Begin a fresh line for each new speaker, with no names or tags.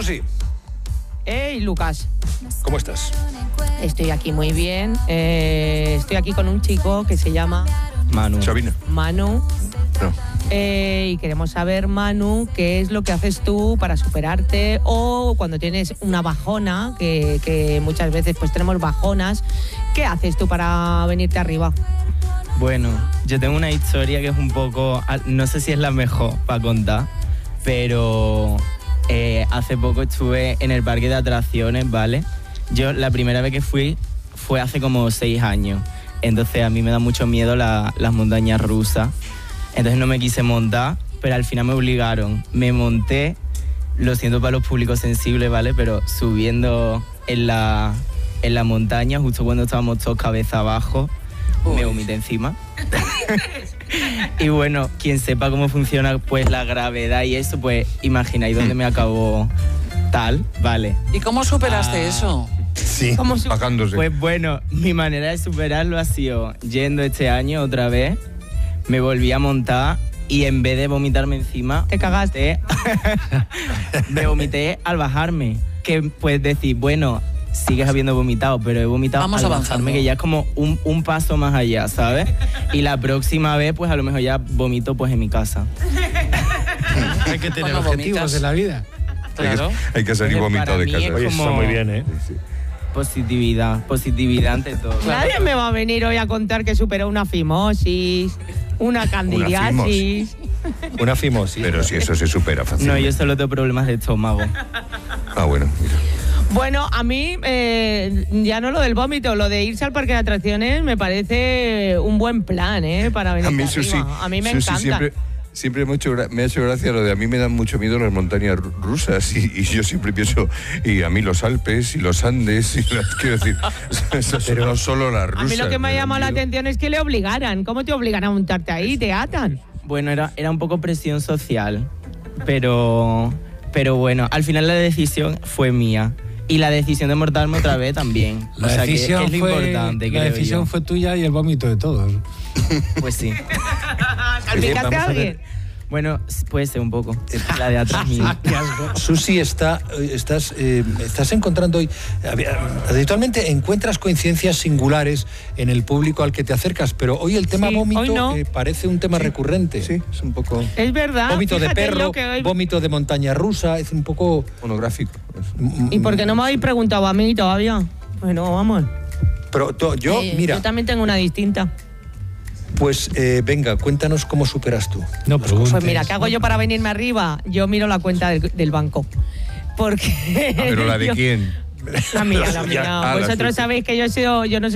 Susi.
Hey, Lucas.
¿Cómo estás?
Estoy aquí muy bien. Estoy aquí con un chico que se llama
Manu.
Sabina.
Manu.
No.
Y queremos saber, Manu, qué es lo que haces tú para superarte o cuando tienes una bajona, que muchas veces pues tenemos bajonas, ¿qué haces tú para venirte arriba?
Bueno, yo tengo una historia que es un poco, no sé si es la mejor para contar, pero hace poco estuve en el parque de atracciones, ¿vale? Yo la primera vez que fui fue hace como 6 años, entonces a mí me da mucho miedo las montañas rusas, entonces no me quise montar, pero al final me obligaron. Me monté, lo siento para los públicos sensibles, ¿vale? Pero subiendo en la montaña, justo cuando estábamos todos cabeza abajo, me vomité encima. Y bueno, quien sepa cómo funciona pues la gravedad y eso, pues imagináis dónde me acabó tal, ¿vale?
¿Y cómo superaste eso?
Sí, bajándose.
Pues bueno, mi manera de superarlo ha sido yendo este año otra vez, me volví a montar y en vez de vomitarme encima,
¿Te cagaste?
me vomité al bajarme. Que puedes decir, bueno, sigues habiendo vomitado, pero he vomitado
Vamos
al
avanzando.
bajarme, que ya es como un paso más allá, ¿sabes? Y la próxima vez, pues a lo mejor ya vomito pues en mi casa.
Hay que tener
Cuando
objetivos
vomitas.
en la vida.
Claro.
Hay que salir
Entonces,
vomitado
para
de
mí
casa.
es
Oye, eso está
como-
muy bien, ¿eh?
Sí.
Positividad ante todo.
Nadie me va a venir hoy a contar que superó una fimosis, una candidiasis.
Una fimosis.
Pero si eso se supera
No,
fácilmente.
yo solo tengo problemas de estómago.
Ah, bueno, mira.
Bueno, a mí ya no lo del vómito, lo de irse al parque de atracciones me parece un buen plan, para venir
A mí,
arriba.
Susi,
A mí me
Susi,
encanta.
siempre me ha hecho gracia lo de a mí me dan mucho miedo las montañas rusas y yo siempre pienso, y a mí los Alpes y los Andes, quiero decir, pero no solo las rusas.
A mí lo que me ha
dan
llamado la
miedo.
atención es que le obligaran. ¿Cómo te obligan a montarte ahí? ¿Te atan?
Bueno, era un poco presión social, pero bueno, al final la decisión fue mía. Y la decisión de mortarme otra vez también.
La
o sea,
decisión,
que es lo
fue,
importante,
la
creo
decisión
yo.
fue tuya y el vómito de todos.
Pues sí.
¿Salpicaste a
vamos a
alguien?
ver.
Bueno, puede ser un poco. La de atrás mía.
¡Qué asco!
Susi, estás encontrando hoy... Habitualmente encuentras coincidencias singulares en el público al que te acercas, pero hoy el tema
Sí,
vómito
hoy no.
parece un tema recurrente.
Sí, es un poco
Es verdad.
Vómito de
fíjate
perro,
yo que hoy-
vómito de montaña rusa, es un poco...
monográfico.
¿Y por qué no me habéis preguntado a mí todavía? Bueno, vamos.
Pero mira,
Yo también tengo una distinta.
pues venga, cuéntanos cómo superas tú.
No preguntes.
Pues mira, ¿qué hago yo para venirme arriba? Yo miro la cuenta del banco. Porque...
¿Pero la de
yo-
quién?
La mía, la
suya.
mía.
Ah, la
Vosotros
suya.
sabéis que yo no